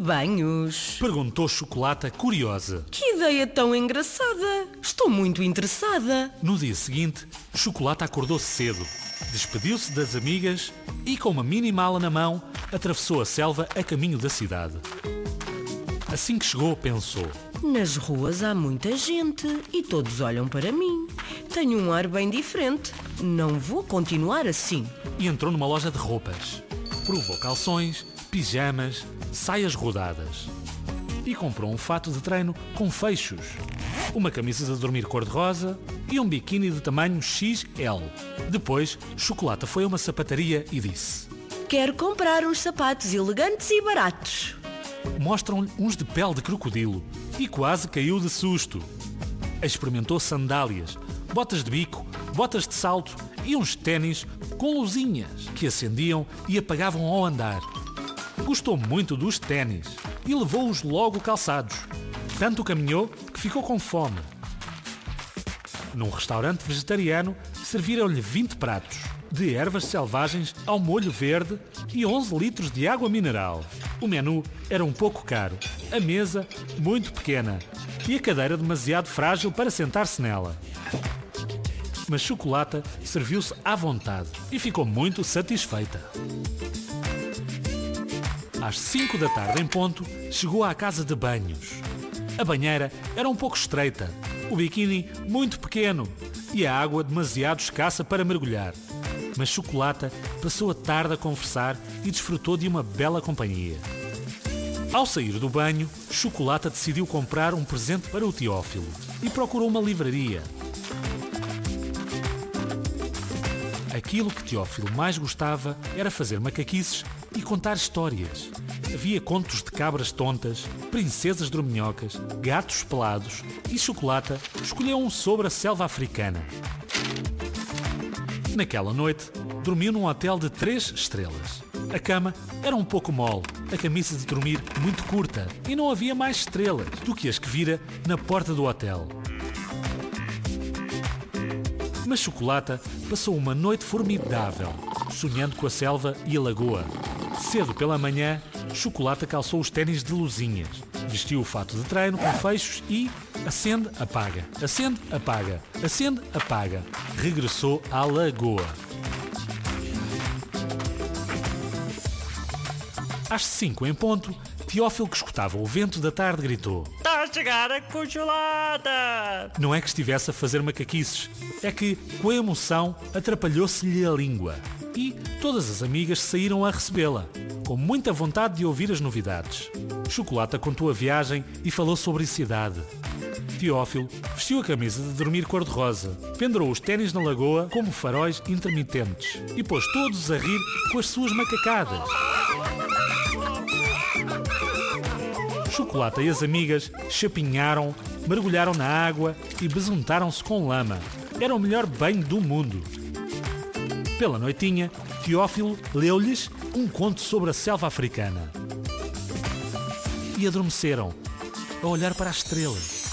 banhos? Perguntou Chocolata curiosa. Que ideia tão engraçada! Estou muito interessada. No dia seguinte, Chocolata acordou cedo, despediu-se das amigas e, com uma mini mala na mão, atravessou a selva a caminho da cidade. Assim que chegou, pensou: nas ruas há muita gente e todos olham para mim. Tenho um ar bem diferente. Não vou continuar assim. E entrou numa loja de roupas. Provou calções, pijamas, saias rodadas. E comprou um fato de treino com fechos, uma camisa de dormir cor-de-rosa e um biquíni de tamanho XL. Depois, Chocolata foi a uma sapataria e disse: quero comprar uns sapatos elegantes e baratos. Mostram-lhe uns de pele de crocodilo e quase caiu de susto. Experimentou sandálias, botas de bico, botas de salto e uns ténis com luzinhas que acendiam e apagavam ao andar. Gostou muito dos ténis e levou-os logo calçados. Tanto caminhou que ficou com fome. Num restaurante vegetariano, serviram-lhe 20 pratos, de ervas selvagens ao molho verde e 11 litros de água mineral. O menu era um pouco caro, a mesa muito pequena e a cadeira demasiado frágil para sentar-se nela. Mas Chocolata serviu-se à vontade e ficou muito satisfeita. Às 5 da tarde em ponto, chegou à casa de banhos. A banheira era um pouco estreita, o biquíni muito pequeno e a água demasiado escassa para mergulhar. Mas Chocolata passou a tarde a conversar e desfrutou de uma bela companhia. Ao sair do banho, Chocolata decidiu comprar um presente para o Teófilo e procurou uma livraria. Aquilo que Teófilo mais gostava era fazer macaquices e contar histórias. Havia contos de cabras tontas, princesas dorminhocas, gatos pelados e Chocolata escolheu um sobre a selva africana. Naquela noite, dormiu num hotel de 3 estrelas. A cama era um pouco mole, a camisa de dormir muito curta e não havia mais estrelas do que as que vira na porta do hotel. Mas Chocolata passou uma noite formidável, sonhando com a selva e a lagoa. Cedo pela manhã, Chocolata calçou os ténis de luzinhas, vestiu o fato de treino com fechos e acende, apaga, acende, apaga, acende, apaga. Regressou à lagoa. Às 5 em ponto, Teófilo, que escutava o vento da tarde, gritou: está a chegar a congelada! Não é que estivesse a fazer macaquices, é que, com a emoção, atrapalhou-se-lhe a língua. E todas as amigas saíram a recebê-la, com muita vontade de ouvir as novidades. Chocolata contou a viagem e falou sobre a cidade. Teófilo vestiu a camisa de dormir cor-de-rosa, pendurou os ténis na lagoa como faróis intermitentes e pôs todos a rir com as suas macacadas. Chocolata e as amigas chapinharam, mergulharam na água e besuntaram-se com lama. Era o melhor banho do mundo. Pela noitinha, Teófilo leu-lhes um conto sobre a selva africana. E adormeceram, a olhar para as estrelas.